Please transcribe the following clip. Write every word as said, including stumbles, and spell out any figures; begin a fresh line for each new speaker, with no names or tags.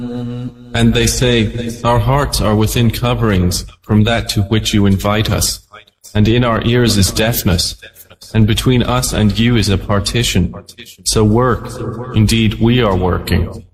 And they say, our hearts are within coverings from that to which you invite us, and in our ears is deafness, and between us and you is a partition. So work, indeed we are working.